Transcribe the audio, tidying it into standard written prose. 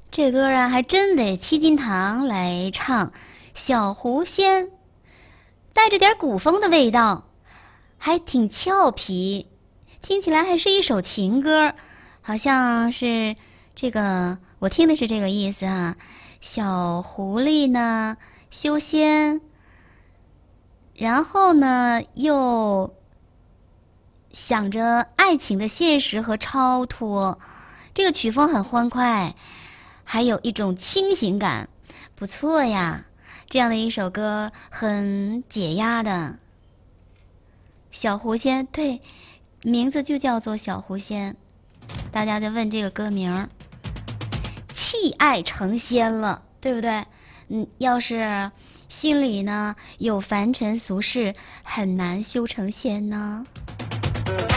这歌啊，还真得七金堂来唱，小狐仙，带着点古风的味道，还挺俏皮，听起来还是一首情歌，好像是这个，我听的是这个意思啊。小狐狸呢修仙，然后呢又想着爱情的现实和超脱，这个曲风很欢快，还有一种清醒感，不错呀。这样的一首歌很解压的。小狐仙，对，名字就叫做小狐仙。大家在问这个歌名儿，弃爱成仙了，对不对？要是心里呢有凡尘俗事，很难修成仙呢。